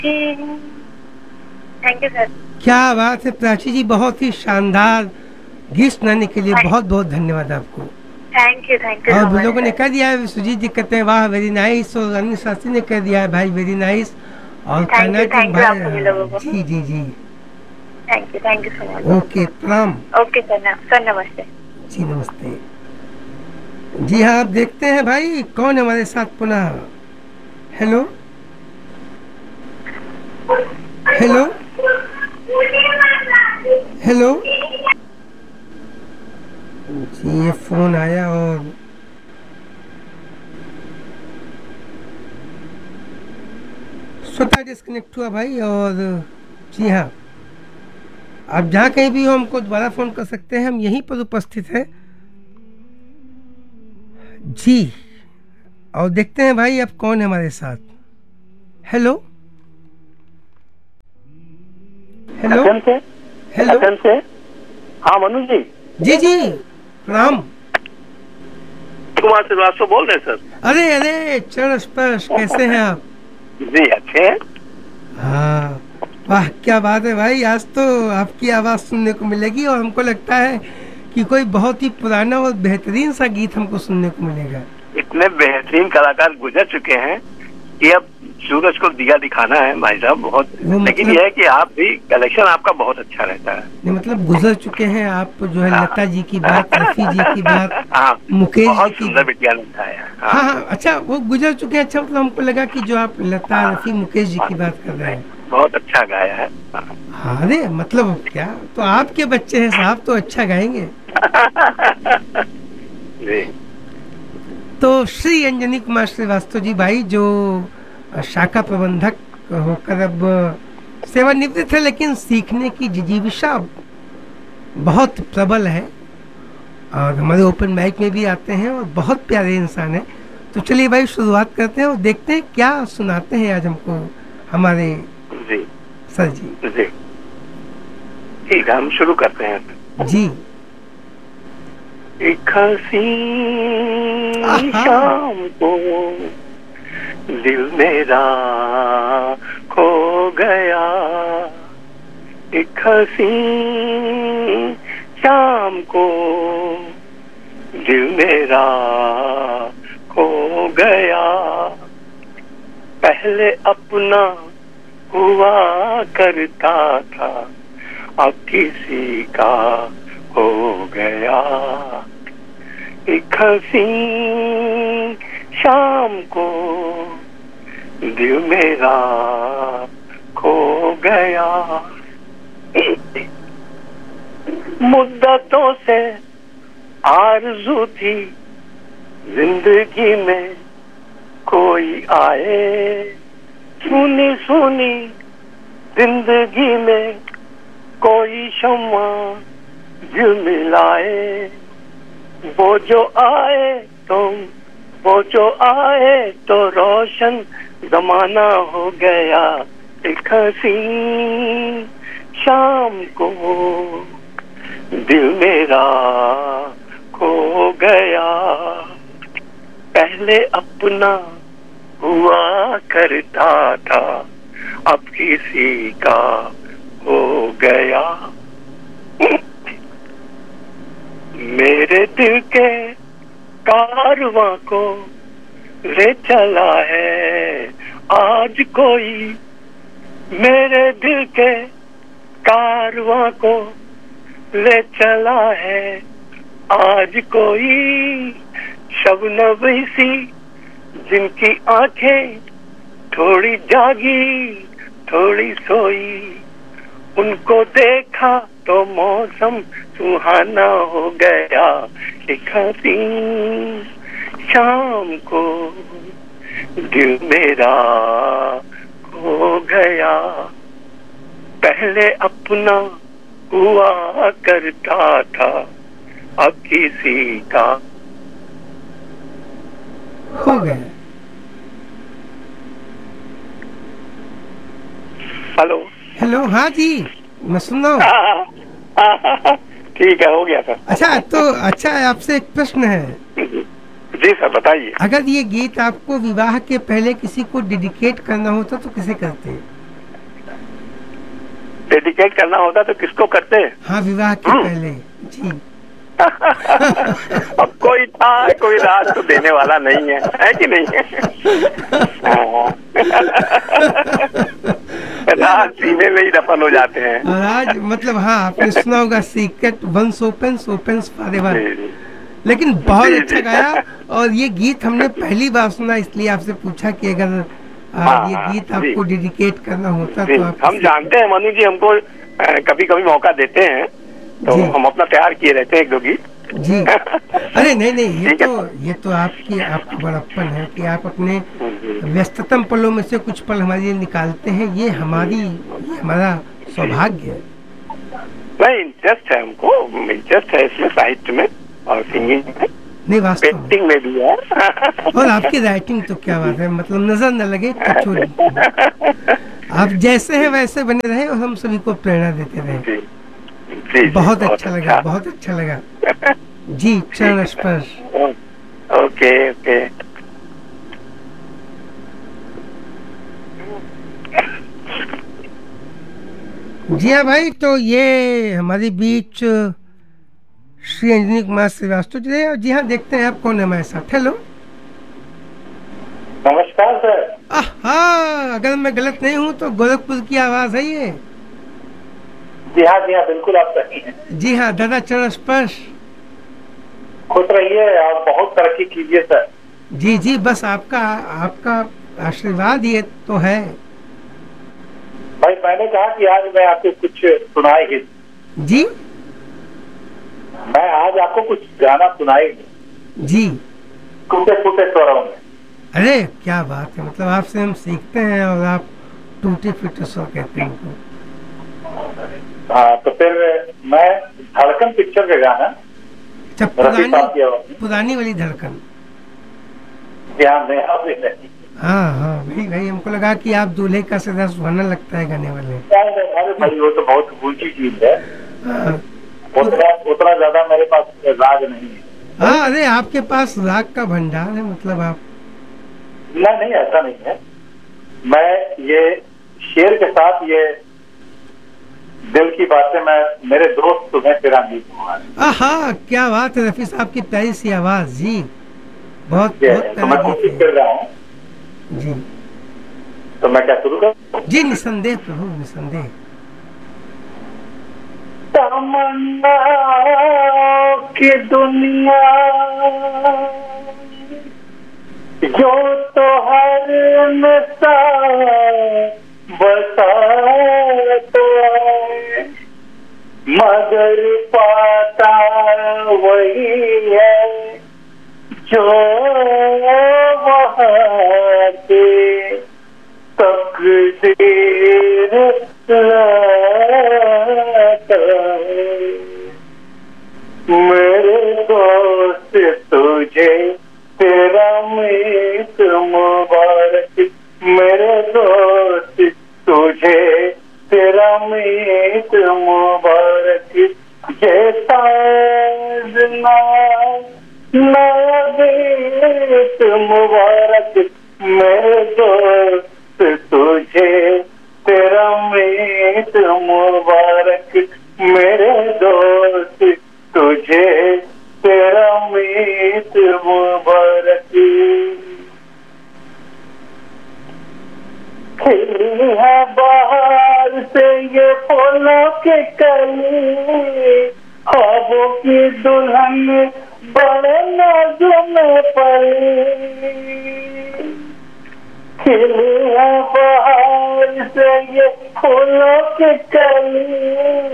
Ji thank you sir. क्या बात है प्राची जी, बहुत ही शानदार गीत सुनाने के लिए बहुत बहुत धन्यवाद आपको। थैंक यू और सो भी मच लोगों ने सर। कह दिया है, सुजीत जी कहते हैं वाह वेरी नाइस, और अनिल शास्त्री ने कह दिया है भाई वेरी नाइस, और कर्नाटक थैंक यू भाई आप सभी लोगों को। जी जी जी। थैंक यू सो ओके प्रणाम। मच। ओके सर नमस्ते। जी नमस्ते। जी हाँ, आप देखते हैं भाई कौन है हमारे साथ पुनः। Hello hello hello. जी ये फोन आया और स्वतः डिस्कनेक्ट हुआ भाई। और जी हाँ, आप जहाँ कहीं भी हो हमको दोबारा फ़ोन कर सकते हैं, हम यहीं पर उपस्थित हैं जी। और देखते हैं भाई अब कौन है हमारे साथ। हेलो हेलो एफएम से। हेलो। एफएम से। हाँ मनु जी। जी जी प्रणाम। कुमार श्रीवास्तव बोल रहे हैं सर। अरे अरे चरण स्पर्श, कैसे हैं आप? जी अच्छे हैं। हाँ, वाह क्या बात है भाई, आज तो आपकी आवाज़ सुनने को मिलेगी और हमको लगता है कि कोई बहुत ही पुराना और बेहतरीन सा गीत हमको सुनने को मिलेगा। इतने बेहतरीन कलाकार गुजर चुके हैं कि अब सूरज को दिया दिखाना है भाई साहब बहुत। वो लेकिन मतलब यह है कि आप भी कलेक्शन आपका बहुत अच्छा रहता है। नहीं, मतलब गुजर चुके हैं आप, जो है हाँ। लता जी की बात, रफ़ी जी की बात, हाँ मुकेश जी बहुत की। सुंदर बिटिया लगता है। हाँ हाँ हाँ, अच्छा वो गुजर चुके हैं। अच्छा, मतलब हमको लगा कि जो आप लता हाँ, रफ़ी मुकेश जी हाँ, की बात कर रहे नहीं, हैं। बहुत अच्छा गाया है। हाँ अरे मतलब क्या, तो आपके बच्चे हैं साहब तो अच्छा गाएंगे। जी तो श्री अंजनी कुमार श्रीवास्तव जी भाई, जो शाखा प्रबंधक होकर अब सेवानिवृत्त है, लेकिन सीखने की जिजीविषा बहुत प्रबल है और हमारे ओपन माइक में भी आते हैं और बहुत प्यारे इंसान हैं। तो चलिए भाई शुरुआत करते हैं और देखते हैं क्या सुनाते हैं आज हमको हमारे जी सर जी। जी ठीक है, हम शुरू करते हैं जी। एक हंसी आहा। शाम को दिल मेरा खो गया। एक हंसी शाम को दिल मेरा खो गया। पहले अपना हुआ करता था, अब किसी का हो गया। एक हंसी शाम को दिल मेरा खो गया। मुद्दतों से आरज़ू थी जिंदगी में कोई आए। सुनी सुनी जिंदगी में कोई शम्मा झिलमिलाए। वो जो आए तो रोशन जमाना हो गया। एक हंसी शाम को दिल मेरा खो गया। पहले अपना हुआ करता था, अब किसी का हो गया। मेरे दिल के कारवां को ले चला है आज कोई। मेरे दिल के कारवां को ले चला है आज कोई। शबनम सी जिनकी आंखें थोड़ी जागी थोड़ी सोई, उनको देखा तो मौसम सुहाना हो गया। एक हंसी शाम को दिल मेरा खो गया। पहले अपना हुआ करता था, अब किसी का हो गया। हेलो हेलो, हाँ जी मैं सुन रहा हूँ। ठीक है, हो गया सर। अच्छा तो अच्छा, आपसे एक प्रश्न है। जी सर बताइए। अगर ये गीत आपको विवाह के पहले किसी को डेडिकेट करना होता तो किसे करते हैं? डेडिकेट करना होता तो किसको करते? हाँ, विवाह के पहले जी। अब कोई था, कोई राज तो देने वाला नहीं है कि नहीं है? राज सीने में ही दफन हो जाते हैं। और आज मतलब हाँ, आपने सुना होगा secret once opens opens forever. लेकिन बहुत जी, अच्छा जी। गाया। और ये गीत हमने पहली बार सुना, इसलिए आपसे पूछा कि अगर ये गीत जी। आपको डेडिकेट करना होता जी, तो आप हम जानते हैं मनु जी, हमको कभी कभी मौका देते हैं तो जी। हम अपना तैयार किए रहते हैं एक दो गीत। जी। अरे नहीं नहीं, ठीक है। ये तो आपका बड़प्पन है कि आप अपने व्यस्ततम पलों में से कुछ पल हमारे लिए निकालते हैं। ये हमारा सौभाग्य है। नहीं, इंटरेस्ट है, हमको इंटरेस्ट है इसमें, साहित्य में और सिंगिंग में, नहीं वास्तव में। पेंटिंग में भी है। और आपकी राइटिंग तो क्या बात है, मतलब नजर न लगे तो छोड़। आप जैसे हैं वैसे बने रहे और हम सभी को प्रेरणा देते रहे। जी, जी, बहुत अच्छा लगा, बहुत अच्छा लगा जी। चरण स्पर्श। Okay okay. जी हाँ भाई, तो ये हमारे बीच श्री अंजनी कुमार श्रीवास्तव जी हैं। और जी हाँ, देखते हैं आप कौन है हमारे साथ। हेलो, नमस्कार सर। हाँ, अगर मैं गलत नहीं हूँ तो गोरखपुर की आवाज है ये। जी हाँ, बिल्कुल आप सही हैं। जी हाँ दादा, चरण स्पर्श। खुश रहिए और बहुत तरक्की कीजिए सर। जी जी, बस आपका आशीर्वाद ये तो है। भाई, मैंने कहा कि आज मैं आपको कुछ सुनाएगी। जी मैं आज आपको कुछ गाना सुनाएगी जी। टूटे फूटे स्वरों में। अरे क्या बात है, मतलब आपसे हम सीखते हैं और आप टूटे फूटे स्वर कहते हैं। हाँ, तो फिर मैं धड़कन पिक्चर का गाना, अच्छा, पुरानी वाली धड़कन। ध्यान दें आप भी नहीं। हाँ भाई हमको लगा कि आप दूल्हे का सदा सुहाना लगता है गाने वाले। अरे भाई, वो तो बहुत ऊंची चीज है। हाँ उतना ज्यादा मेरे पास राग नहीं है। हाँ, अरे आपके पास राग का भंडार है, मतलब आप। नहीं, ऐसा नहीं है। मैं ये शेर के साथ ये दिल की बातें मैं मेरे दोस्त तुम्हें तेरा गीत सुना। हाँ, क्या बात है, रफी साहब की प्यारी सी आवाज जी। बहुत तो मैं कोशिश कर रहा हूँ जी। तो मैं क्या शुरू करूँ? जी, निसंदेह प्रभु, निसंदेह। तमन्ना की दुनिया जो तो हर बसा तो है, मगर पाता वही है जो वहाँ के तकदीर मेरे दोस्त तुझे तेरा मीत मुबारक। मेरे दोस्त तुझे तेरा मीत मुबारक। ये ताजना नया गीत मुबारक। मेरे दोस्त तुझे तेरा मीत मुबारक। मेरे दोस्त तुझे तेरा मीत मुबारक। खिली है बाहर से ये फूलों के कली, ख्वाबों की दुल्हन बड़े नाज़ों में पली। खिली है बाहर से ये फूलों के कली,